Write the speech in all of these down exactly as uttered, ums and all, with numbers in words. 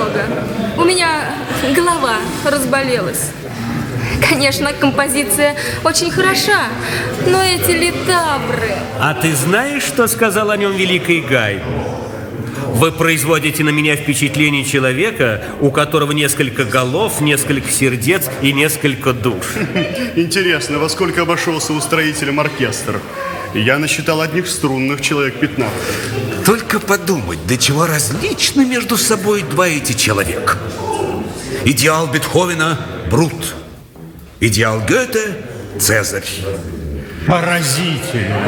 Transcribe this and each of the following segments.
немного. У меня голова разболелась. Конечно, композиция очень хороша, но эти литавры... А ты знаешь, что сказал о нем великий Гай? Вы производите на меня впечатление человека, у которого несколько голов, несколько сердец и несколько душ. Интересно, во сколько обошелся устроителем оркестр? Я насчитал одних струнных человек пятнадцать. Только подумать, до чего различны между собой два эти человека. Идеал Бетховена – Брут. Идеал Гёте – Цезарь. Поразительно.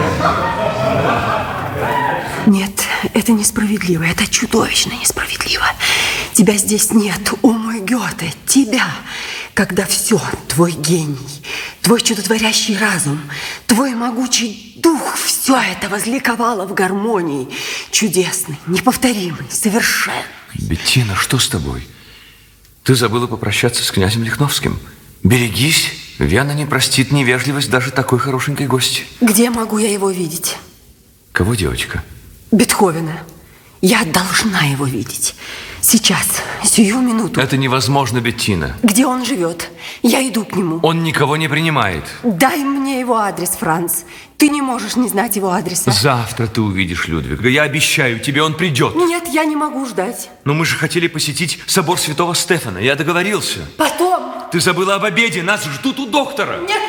Нет, это несправедливо, это чудовищно несправедливо. Тебя здесь нет, о мой Гёте, тебя, когда все, твой гений, твой чудотворящий разум, твой могучий дух, все это возликовало в гармонии, чудесный, неповторимый, совершенный. Беттина, что с тобой? Ты забыла попрощаться с князем Лихновским. Берегись, Вена не простит невежливость даже такой хорошенькой гости. Где могу я его видеть? Кого, девочка? Бетховена. Я должна его видеть. Сейчас, сию минуту. Это невозможно, Беттина. Где он живет? Я иду к нему. Он никого не принимает. Дай мне его адрес, Франц. Ты не можешь не знать его адреса. Завтра ты увидишь Людвига. Я обещаю тебе, он придет. Нет, я не могу ждать. Но мы же хотели посетить собор Святого Стефана. Я договорился. Потом. Ты забыла об обеде. Нас ждут у доктора. Нет,